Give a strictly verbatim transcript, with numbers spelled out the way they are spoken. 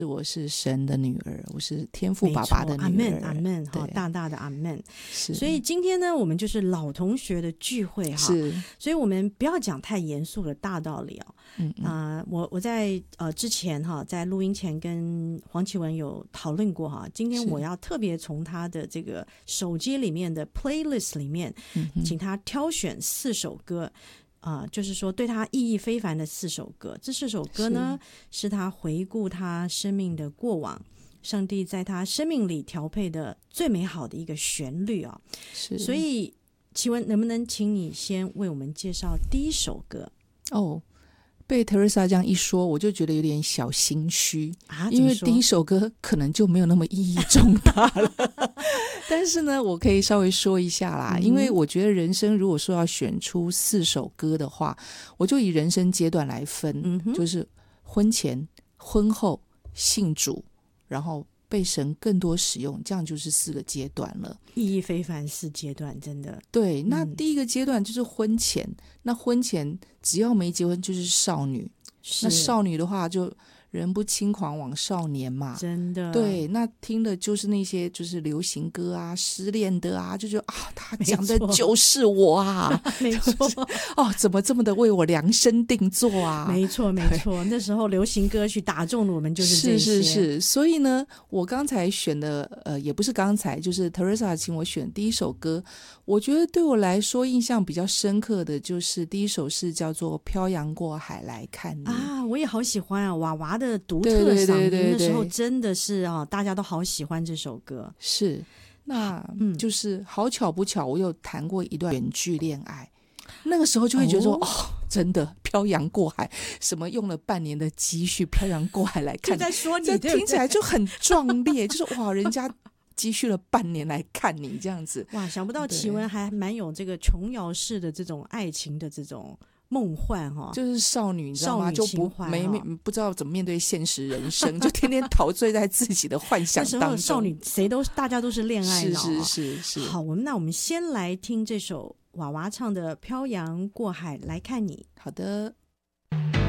我是神的女儿，我是天父爸爸的女儿。 阿们阿们，大大的阿们。 是， 所以今天呢，我们就是老同学的聚会哈， 是， 所以我们不要讲太严肃的大道理哦。 嗯嗯呃、我我在呃之前哈，在录音前跟黄绮雯有讨论过哈，今天我要特别从他的这个手机里面的 playlist 里面， 嗯请他挑选四首歌。呃、就是说对他意义非凡的四首歌，这四首歌呢 是, 是他回顾他生命的过往，上帝在他生命里调配的最美好的一个旋律啊、哦。 是， 所以绮雯能不能请你先为我们介绍第一首歌？ 哦，被 Teresa 这样一说，我就觉得有点小心虚啊， 因为第一首歌可能就没有那么意义重大了。但是呢，我可以稍微说一下啦、嗯、因为我觉得人生如果说要选出四首歌的话，我就以人生阶段来分、嗯、就是婚前、婚后、信主，然后被神更多使用，这样就是四个阶段了， 意义非凡四阶段，真的。 对，那第一个阶段就是婚前、嗯、那婚前只要没结婚就是少女，那少女的话就人不轻狂枉少年嘛， 真的。 对，那听的就是那些就是流行歌啊，失恋的啊，就觉得啊，他讲的就是我啊， 没错。 哦，怎么这么的为我量身定做啊？ 没错没错，那时候流行歌曲打中了我们就是这些。 是是是，所以呢，我刚才选的呃，也不是刚才，就是 Teresa 请我选第一首歌，我觉得对我来说印象比较深刻的就是第一首是叫做《漂洋过海来看你》 啊，我也好喜欢啊，娃娃的独特嗓音，那时候真的是啊，大家都好喜欢这首歌。 是，那嗯，就是好巧不巧，我有谈过一段远距恋爱，那个时候就会觉得说，哦，哦真的漂洋过海，什么用了半年的积蓄漂洋过海来看你， 就在说你， 这听起来就很壮烈，就是哇，人家积蓄了半年来看你这样子， 哇，想不到绮雯还蛮有这个琼瑶式的这种爱情的这种梦幻哈、哦， 就是少女，你知道吗？就不没没不知道怎么面对现实人生，就天天陶醉在自己的幻想当中。 那时候少女谁都大家都是恋爱脑， 是是是是。 好，我们那我们先来听这首娃娃唱的《漂洋过海来看你》。 好的。